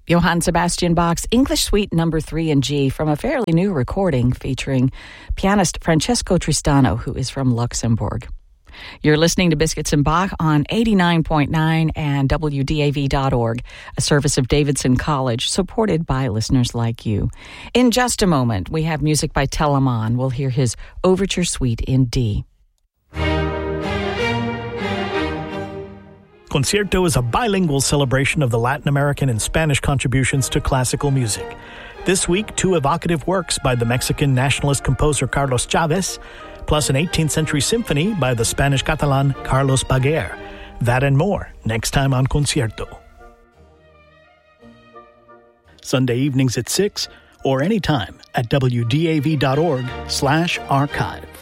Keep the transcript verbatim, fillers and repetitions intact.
Johann Sebastian Bach's English Suite Number three in G from a fairly new recording featuring pianist Francesco Tristano, who is from Luxembourg. You're listening to Biscuits and Bach on eighty-nine point nine and W D A V dot org, a service of Davidson College, supported by listeners like you. In just a moment, we have music by Telemann. We'll hear his Overture Suite in D. Concierto is a bilingual celebration of the Latin American and Spanish contributions to classical music. This week, two evocative works by the Mexican nationalist composer Carlos Chávez, plus an eighteenth century symphony by the Spanish Catalan Carlos Baguer. That and more, next time on Concierto. Sunday evenings at six, or anytime at W D A V dot org slash archive.